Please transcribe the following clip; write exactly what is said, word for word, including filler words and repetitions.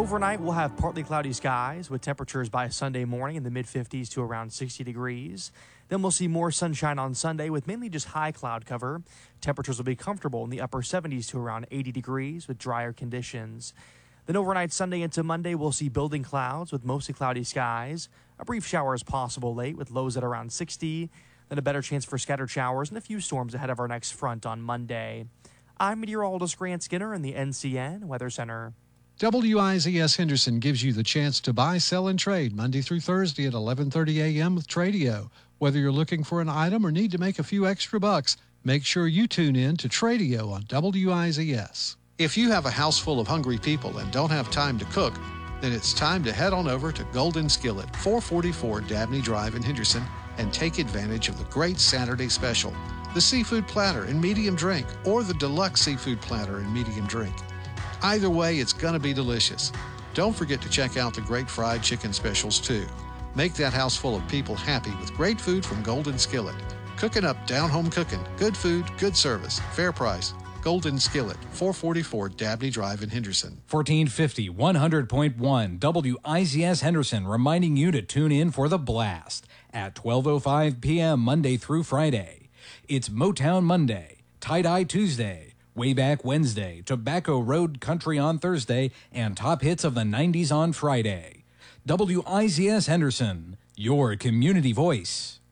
Overnight, we'll have partly cloudy skies with temperatures by Sunday morning in the mid fifties to around sixty degrees. Then we'll see more sunshine on Sunday with mainly just high cloud cover. Temperatures will be comfortable in the upper seventies to around eighty degrees with drier conditions. Then overnight Sunday into Monday, we'll see building clouds with mostly cloudy skies. A brief shower is possible late with lows at around sixty. Then a better chance for scattered showers and a few storms ahead of our next front on Monday. I'm meteorologist Grant Skinner in the N C N Weather Center. W I Z S Henderson gives you the chance to buy, sell, and trade Monday through Thursday at eleven thirty a.m. with Tradio. Whether you're looking for an item or need to make a few extra bucks, make sure you tune in to Tradio on W I Z S. If you have a house full of hungry people and don't have time to cook, then it's time to head on over to Golden Skillet, four forty-four Dabney Drive in Henderson, and take advantage of the great Saturday special, the seafood platter and medium drink, or the deluxe seafood platter and medium drink. Either way, it's going to be delicious. Don't forget to check out the great fried chicken specials, too. Make that house full of people happy with great food from Golden Skillet. Cooking up down-home cooking. Good food, good service, fair price. Golden Skillet, four forty-four Dabney Drive in Henderson. fourteen fifty, one hundred point one W I Z S Henderson reminding you to tune in for The Blast at twelve oh five p.m. Monday through Friday. It's Motown Monday, Tie-Dye Tuesday, Way Back Wednesday, Tobacco Road Country on Thursday, and Top Hits of the nineties on Friday. W I Z S Henderson, your community voice.